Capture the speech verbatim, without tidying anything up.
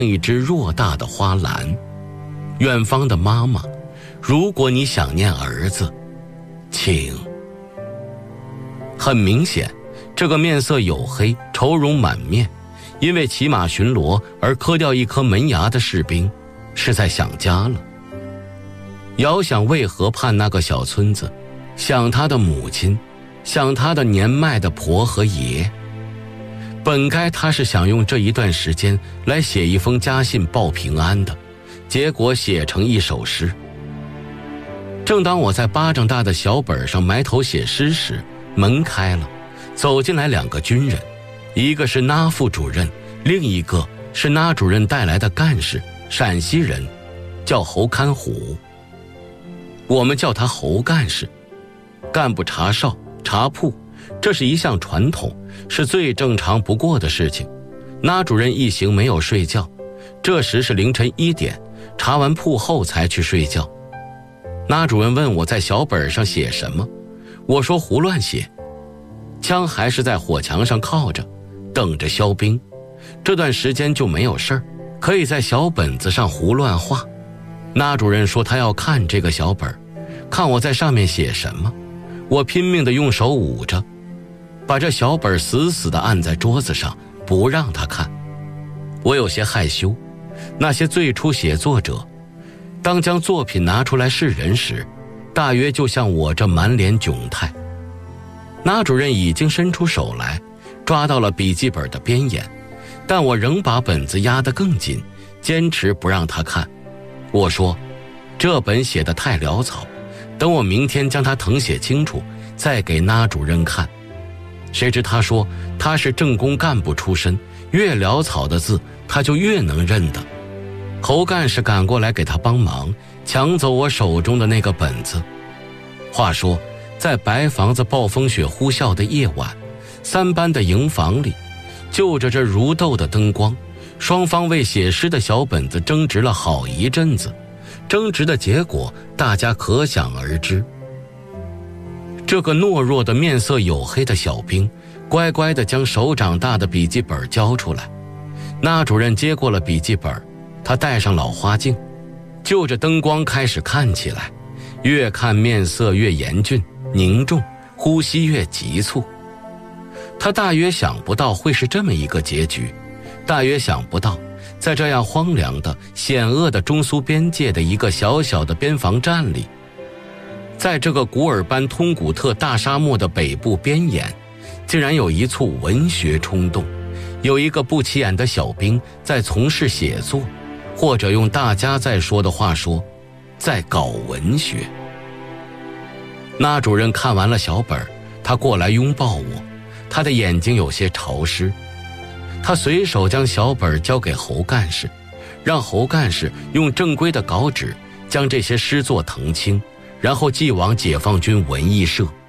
一只偌大的花篮。远方的妈妈，如果你想念儿子，请。很明显，这个面色黝黑、愁容满面，因为骑马巡逻而磕掉一颗门牙的士兵，是在想家了。遥想渭河畔那个小村子，想他的母亲，想他的年迈的婆和爷。本该他是想用这一段时间来写一封家信报平安的，结果写成一首诗。正当我在巴掌大的小本上埋头写诗时，门开了，走进来两个军人，一个是那副主任，另一个是那主任带来的干事，陕西人，叫侯看虎。我们叫他侯干事。干部查哨、查铺，这是一项传统，是最正常不过的事情。那主任一行没有睡觉，这时是凌晨一点，查完铺后才去睡觉。那主任问我在小本上写什么，我说胡乱写，枪还是在火墙上靠着，等着消兵。这段时间就没有事儿，可以在小本子上胡乱画。那主任说他要看这个小本，看我在上面写什么。我拼命地用手捂着，把这小本死死地按在桌子上，不让他看。我有些害羞，那些最初写作者，当将作品拿出来示人时，大约就像我这满脸窘态。那主任已经伸出手来，抓到了笔记本的边沿，但我仍把本子压得更紧，坚持不让他看。我说，这本写得太潦草，等我明天将它誊写清楚，再给那主任看。谁知他说他是政工干部出身，越潦草的字他就越能认得。侯干事赶过来给他帮忙，抢走我手中的那个本子。话说，在白房子暴风雪呼啸的夜晚，三班的营房里，就着这如豆的灯光，双方为写诗的小本子争执了好一阵子。争执的结果大家可想而知。这个懦弱的面色黝黑的小兵乖乖地将手掌大的笔记本交出来。那主任接过了笔记本，他戴上老花镜，就着灯光开始看起来，越看面色越严峻凝重，呼吸越急促。他大约想不到会是这么一个结局，大约想不到在这样荒凉的险恶的中苏边界的一个小小的边防站里，在这个古尔班通古特大沙漠的北部边沿，竟然有一簇文学冲动，有一个不起眼的小兵在从事写作，或者用大家在说的话说，在搞文学。那主任看完了小本，他过来拥抱我，他的眼睛有些潮湿。他随手将小本交给侯干事，让侯干事用正规的稿纸将这些诗作誊清，然后寄往解放军文艺社。